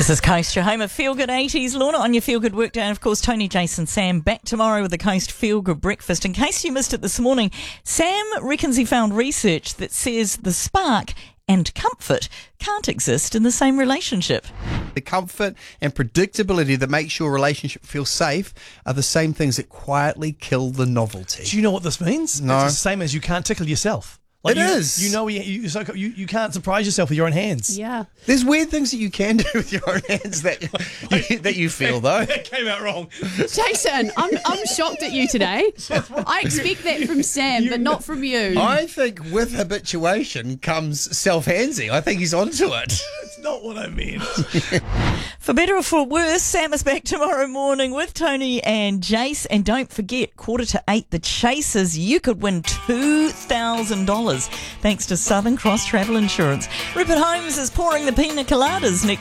This is Coast, your home of Feel Good 80s. Lorna on your Feel Good Workday. And of course, Tony, Jason, Sam back tomorrow with the Coast Feel Good Breakfast. In case you missed it this morning, Sam reckons he found research that says the spark and comfort can't exist in the same relationship. The comfort and predictability that makes your relationship feel safe are the same things that quietly kill the novelty. Do you know what this means? No. It's the same as you can't tickle yourself. It is. You know, you can't surprise yourself with your own hands. Yeah. There's weird things that you can do with your own hands that you feel, though. That came out wrong. Jason, I'm shocked at you today. I expect that from Sam, but not from you. I think with habituation comes self-handsing. I think he's onto it. That's not what I meant. For better or for worse, Sam is back tomorrow morning with Tony and Jace. And don't forget, 7:45, the Chasers. You could win $2,000 thanks to Southern Cross Travel Insurance. Rupert Holmes is pouring the pina coladas next.